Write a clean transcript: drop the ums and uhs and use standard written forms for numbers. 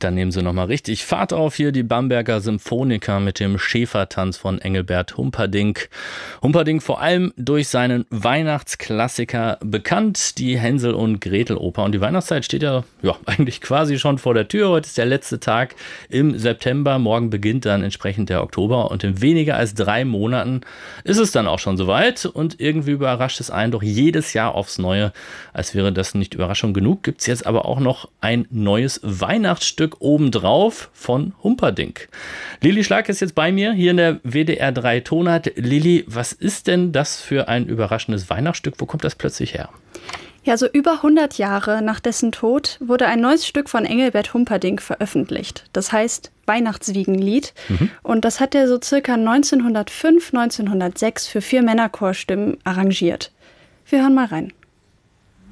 Dann nehmen Sie nochmal richtig Fahrt auf hier, die Bamberger Symphoniker mit dem Schäfertanz von Engelbert Humperdinck. Humperdinck vor allem durch seinen Weihnachtsklassiker bekannt, die Hänsel- und Gretel-Oper. Und die Weihnachtszeit steht ja eigentlich quasi schon vor der Tür. Heute ist der letzte Tag im September. Morgen beginnt dann entsprechend der Oktober. Und in weniger als 3 Monaten ist es dann auch schon soweit. Und irgendwie überrascht es einen doch jedes Jahr aufs Neue. Als wäre das nicht Überraschung genug, gibt es jetzt aber auch noch ein neues Weihnachtsstück obendrauf von Humperdinck. Lilly Schlag ist jetzt bei mir hier in der WDR 3 Tonart. Lilly, was ist denn das für ein überraschendes Weihnachtsstück? Wo kommt das plötzlich her? Ja, so über 100 Jahre nach dessen Tod wurde ein neues Stück von Engelbert Humperdinck veröffentlicht. Das heißt Weihnachtswiegenlied. Und das hat er so circa 1905, 1906 für 4 Männerchorstimmen arrangiert. Wir hören mal rein.